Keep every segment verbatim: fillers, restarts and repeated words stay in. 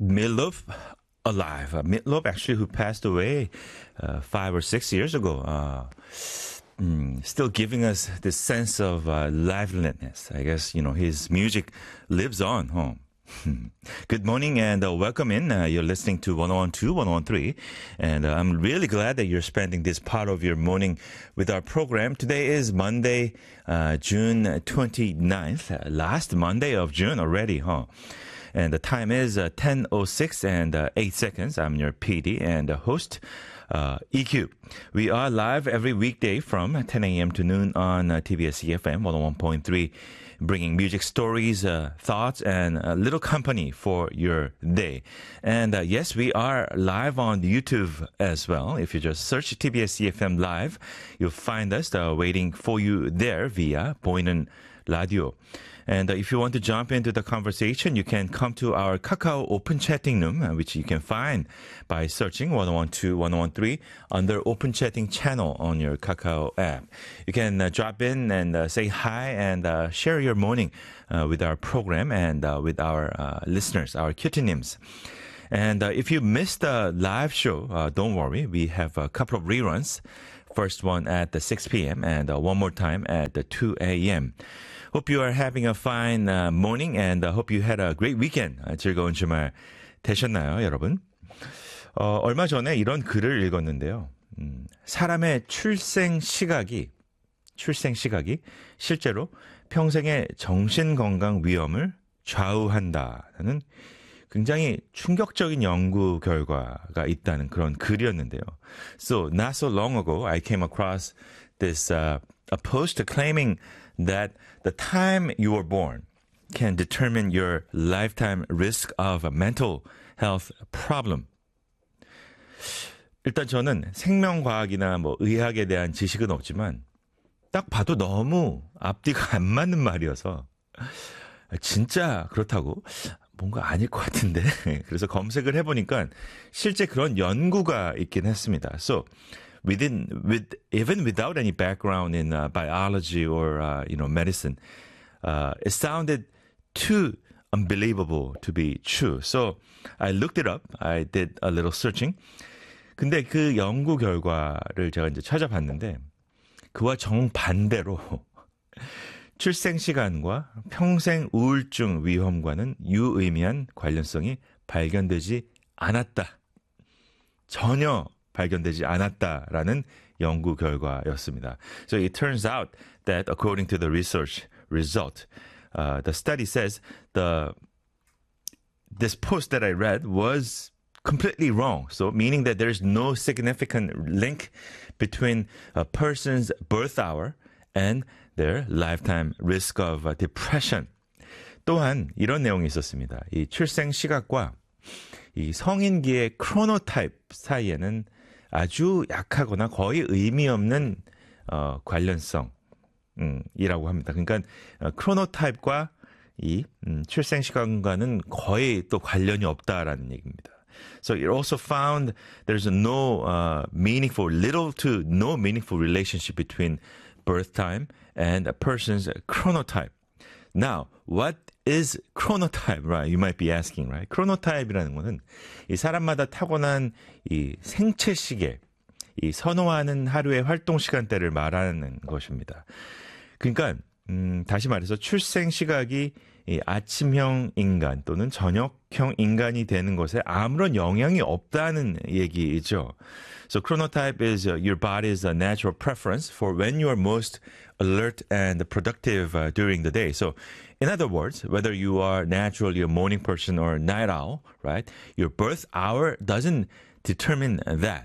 Meatloaf alive. Uh, Meatloaf actually who passed away uh, five or six years ago. Uh, mm, still giving us this sense of uh, liveliness. I guess, you know, his music lives on. Huh? Good morning and uh, welcome in. Uh, you're listening to one oh one two, one oh one three. And uh, I'm really glad that you're spending this part of your morning with our program. Today is Monday, uh, June twenty-ninth. Uh, last Monday of June already, huh? And the time is uh, ten oh six and uh, eight seconds. I'm your P D and uh, host, uh, E Q. We are live every weekday from ten a.m. to noon on uh, T B S E F M one oh one point three, bringing music stories, uh, thoughts, and a little company for your day. And uh, yes, we are live on YouTube as well. If you just search T B S E F M Live, you'll find us uh, waiting for you there via 보이는 라디오. And uh, if you want to jump into the conversation, you can come to our Kakao Open Chatting Room, uh, which you can find by searching one oh one two, one oh one three under Open Chatting channel on your Kakao app. You can uh, drop in and uh, say hi and uh, share your morning uh, with our program and uh, with our uh, listeners, our cutinims. And uh, if you missed the live show, uh, don't worry. We have a couple of reruns. First one at the six p.m. and uh, one more time at the two a.m. Hope you are having a fine uh, morning and uh, hope you had a great weekend. 아, 즐거운 주말 되셨나요, 여러분? 어, 얼마 전에 이런 글을 읽었는데요. 음, 사람의 출생 시각이 출생 시각이 실제로 평생의 정신건강 위험을 좌우한다는 굉장히 충격적인 연구 결과가 있다는 그런 글이었는데요. So, not so long ago, I came across this uh, a post claiming that the time you were born can determine your lifetime risk of a mental health problem. 일단 저는 생명과학이나 뭐 의학에 대한 지식은 없지만 딱 봐도 너무 앞뒤가 안 맞는 말이어서 진짜 그렇다고 뭔가 아닐 것 같은데 그래서 검색을 해보니까 실제 그런 연구가 있긴 했습니다. So within with even without any background in uh, biology or uh, you know medicine, uh, it sounded too unbelievable to be true. So I looked it up. I did a little searching. 근데 그 연구 결과를 제가 이제 찾아봤는데 그와 정반대로 출생 시간과 평생 우울증 위험과는 유의미한 관련성이 발견되지 않았다. 전혀 발견되지 않았다라는 연구 결과였습니다. So it turns out that according to the research result, uh, the study says the this post that I read was completely wrong. So meaning that there's no significant link between a person's birth hour and their lifetime risk of depression. 또한 이런 내용이 있었습니다. 이 출생 시각과 이 성인기의 크로노타입 사이에는 아주 약하거나 거의 의미 없는 어, 관련성 음, 이라고 합니다. 그러니까 어, 크로노타입과 이 음, 출생 시간과는 거의 또 관련이 없다라는 얘기입니다. So it also found there's no uh, meaningful, little to no meaningful relationship between birth time and a person's chronotype. Now, what is chronotype, right? You might be asking, right? chronotype이라는 거는 이 사람마다 타고난 이 생체 시계, 이 선호하는 하루의 활동 시간대를 말하는 것입니다. 그러니까 음, 다시 말해서 출생 시각이 이 아침형 인간 또는 저녁형 인간이 되는 것에 아무런 영향이 없다는 얘기죠. So chronotype is uh, your body's uh, natural preference for when you are most alert and productive uh, during the day. So in other words, whether you are naturally a morning person or a night owl, right? Your birth hour doesn't determine that.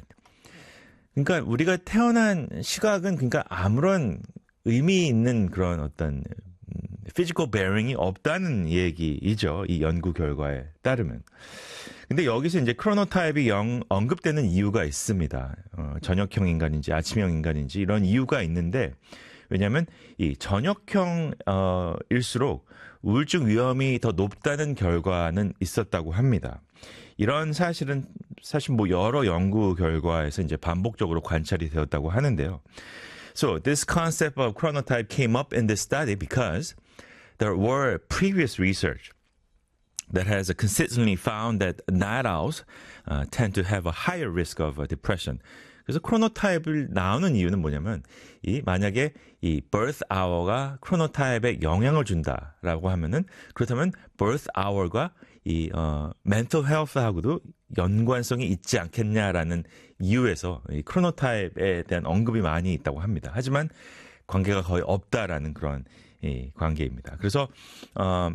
그러니까 우리가 태어난 시각은 그러니까 아무런 의미 있는 그런 어떤 physical bearing이 없다는 얘기이죠. 이 연구 결과에 따르면. 근데 여기서 이제 크로노타입이 영, 언급되는 이유가 있습니다. 어, 저녁형 인간인지 아침형 인간인지 이런 이유가 있는데 왜냐하면 이 저녁형 어, 일수록 우울증 위험이 더 높다는 결과는 있었다고 합니다. 이런 사실은 사실 뭐 여러 연구 결과에서 이제 반복적으로 관찰이 되었다고 하는데요. So this concept of chronotype came up in this study because there were previous research that has consistently found that night owls uh, tend to have a higher risk of uh, depression. 그래서 크로노타입을 나오는 이유는 뭐냐면 이 만약에 이 birth hour가 크로노타입에 영향을 준다라고 하면은 그렇다면 birth hour과 이 어, mental health하고도 연관성이 있지 않겠냐라는 이유에서 이 크로노타입에 대한 언급이 많이 있다고 합니다. 하지만 관계가 거의 없다라는 그런 이 관계입니다. 그래서 어,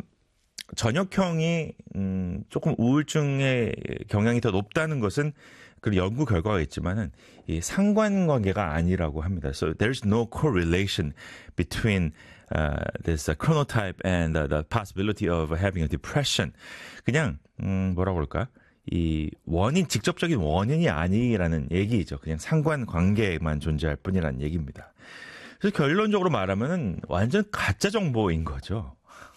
저녁형이 음, 조금 우울증의 경향이 더 높다는 것은 그 연구 결과가 있지만은 이 상관관계가 아니라고 합니다. So there's no correlation between uh, this uh, chronotype and uh, the possibility of having a depression. 그냥 음, 뭐라고 그럴까? 이 원인 직접적인 원인이 아니라는 얘기죠. 그냥 상관관계만 존재할 뿐이라는 얘기입니다. 그래서 결론적으로 말하면은 완전 가짜 정보인 거죠.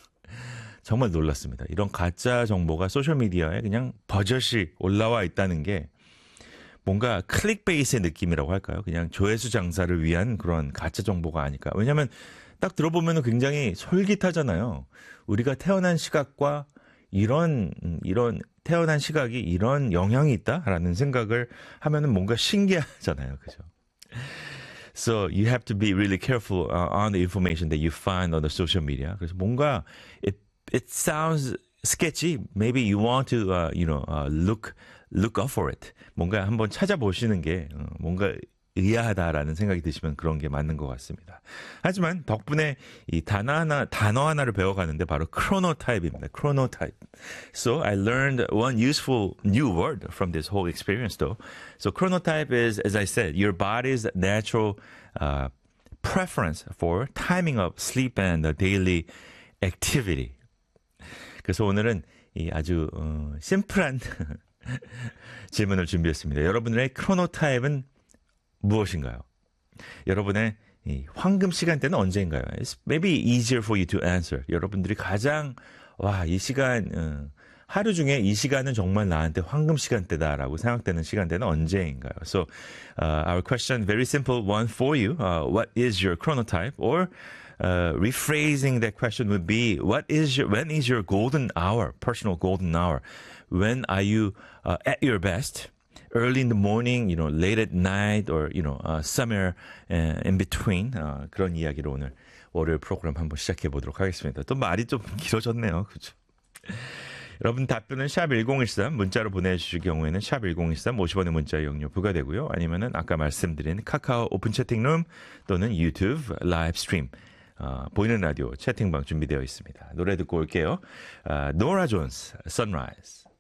정말 놀랐습니다. 이런 가짜 정보가 소셜미디어에 그냥 버젓이 올라와 있다는 게 뭔가 클릭베이스의 느낌이라고 할까요? 그냥 조회수 장사를 위한 그런 가짜 정보가 아닐까. 왜냐하면 딱 들어보면 굉장히 솔깃하잖아요. 우리가 태어난 시각과 이런 이런 태어난 시각이 이런 영향이 있다라는 생각을 하면은 뭔가 신기하잖아요. 그죠? So you have to be really careful uh, on the information that you find on the social media. 그래서 뭔가 it it sounds sketchy. Maybe you want to uh, you know uh, look look up for it. 뭔가 한번 찾아보시는 게 어, 뭔가 의아하다라는 생각이 드시면 그런 게 맞는 것 같습니다. 하지만 덕분에 이 단어 하나, 단어 하나를 배워가는데 바로 chronotype입니다. chronotype. So I learned one useful new word from this whole experience though. So chronotype is, as I said, your body's natural uh, preference for timing of sleep and daily activity. 그래서 오늘은 이 아주 어, 심플한 질문을 준비했습니다. 여러분의 크로노타입은 무엇인가요? 여러분의 이 황금 시간대는 언제인가요? It's maybe easier for you to answer. 여러분들이 가장 와, 이 시간 어, 하루 중에 이 시간은 정말 나한테 황금 시간대다라고 생각되는 시간대는 언제인가요? So uh, our question, very simple one for you. Uh, what is your chronotype? Or uh, rephrasing that question would be, what is your, when is your golden hour, personal golden hour? When are you uh, at your best? Early in the morning, you know, late at night, or you know, uh, somewhere uh, in between. Uh, 그런 이야기로 오늘 월요일 프로그램 한번 시작해 보도록 하겠습니다. 또 말이 좀 길어졌네요, 그렇죠? 여러분 답변은 샵 일공일삼 문자로 보내주실 경우에는 샵 일공일삼 오십 원의 문자 이용료 부과되고요. 아니면은 아까 말씀드린 카카오 오픈 채팅룸 또는 유튜브 라이브 스트림 어, 보이는 라디오 채팅방 준비되어 있습니다. 노래 듣고 올게요. 어, 노라 존스, Sunrise.